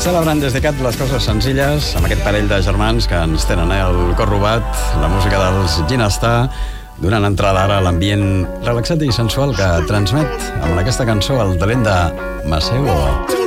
Celebrant des de Cat les coses senzilles, amb aquest parell de germans que ens tenen el cor robat, la música dels Ginestà, donant entrada ara a l'ambient relaxat i sensual que transmet amb aquesta cançó el talent de Maceo.